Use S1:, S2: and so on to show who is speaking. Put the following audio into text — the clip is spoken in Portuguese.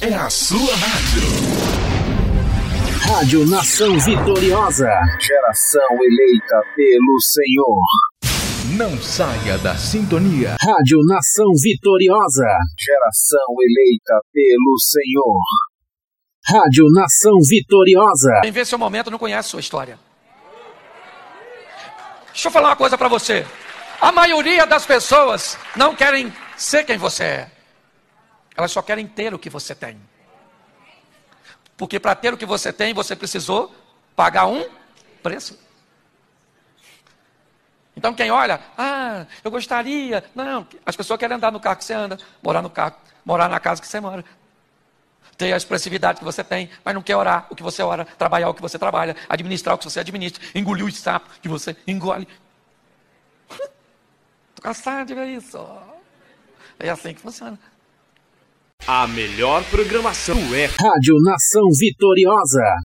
S1: é a sua rádio.
S2: Rádio Nação Vitoriosa.
S3: Geração eleita pelo Senhor.
S1: Não saia da sintonia.
S2: Rádio Nação Vitoriosa.
S3: Geração eleita pelo Senhor.
S2: Rádio Nação Vitoriosa.
S4: Quem vê seu momento não conhece sua história. Deixa eu falar uma coisa pra você. A maioria das pessoas não querem ser quem você é. Elas só querem ter o que você tem. Porque para ter o que você tem, você precisou pagar um preço. Então quem olha, eu gostaria. Não, as pessoas querem andar no carro que você anda, morar no carro, morar na casa que você mora. Ter a expressividade que você tem, mas não quer orar o que você ora, trabalhar o que você trabalha, administrar o que você administra, engolir os sapos que você engole. Tô cansado de ver isso. É assim que funciona.
S5: A melhor programação é
S2: Rádio Nação Vitoriosa.